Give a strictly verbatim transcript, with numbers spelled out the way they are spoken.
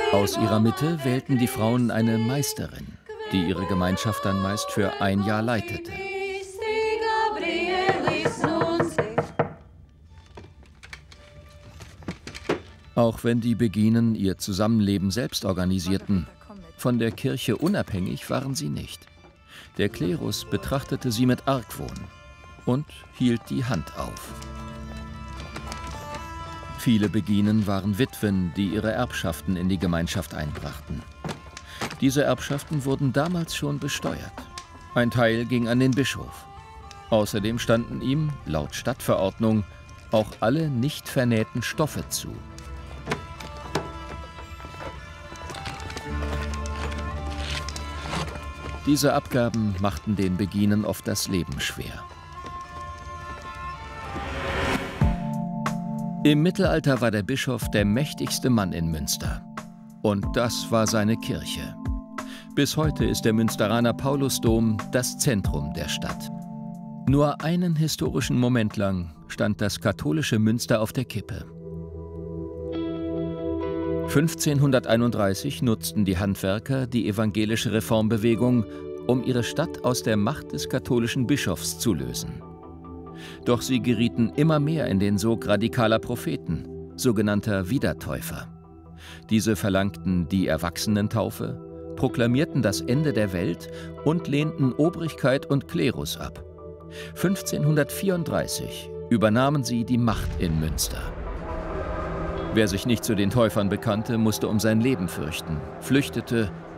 Aus ihrer Mitte wählten die Frauen eine Meisterin, die ihre Gemeinschaft dann meist für ein Jahr leitete. Auch wenn die Beginen ihr Zusammenleben selbst organisierten, von der Kirche unabhängig waren sie nicht. Der Klerus betrachtete sie mit Argwohn und hielt die Hand auf. Viele Beginen waren Witwen, die ihre Erbschaften in die Gemeinschaft einbrachten. Diese Erbschaften wurden damals schon besteuert. Ein Teil ging an den Bischof. Außerdem standen ihm, laut Stadtverordnung, auch alle nicht vernähten Stoffe zu. Diese Abgaben machten den Beginen oft das Leben schwer. Im Mittelalter war der Bischof der mächtigste Mann in Münster. Und das war seine Kirche. Bis heute ist der Münsteraner Paulusdom das Zentrum der Stadt. Nur einen historischen Moment lang stand das katholische Münster auf der Kippe. fünfzehnhunderteinunddreißig nutzten die Handwerker die evangelische Reformbewegung, um ihre Stadt aus der Macht des katholischen Bischofs zu lösen. Doch sie gerieten immer mehr in den Sog radikaler Propheten, sogenannter Wiedertäufer. Diese verlangten die Erwachsenentaufe, proklamierten das Ende der Welt und lehnten Obrigkeit und Klerus ab. fünfzehnhundertvierunddreißig übernahmen sie die Macht in Münster. Wer sich nicht zu den Täufern bekannte, musste um sein Leben fürchten, flüchtete